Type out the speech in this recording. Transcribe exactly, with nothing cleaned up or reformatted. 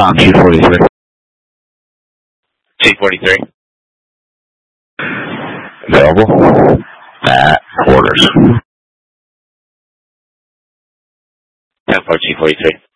Tom, T forty-three. T forty-three. Available at quarters. ten four T forty-three.